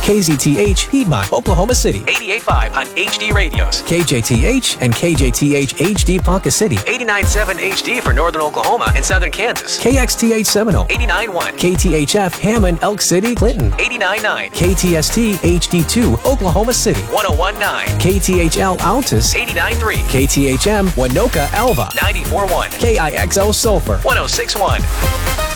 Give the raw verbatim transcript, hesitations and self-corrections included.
K Z T H Piedmont, Oklahoma City. eighty-eight point five on H D radios. K J T H and K J T H H D Ponca City. eighty-nine point seven H D for northern Oklahoma and southern Kansas. K X T H Seminole. eighty-nine point one. K T H F Hammond, Elk City, Clinton. eighty-nine point nine. K T S T H D two, Oklahoma City. one oh one point nine. K T H L Altus. eighty-nine point three. K T H M Winoka, Alva. ninety-four point one. K I X L Sulphur. one oh six point one.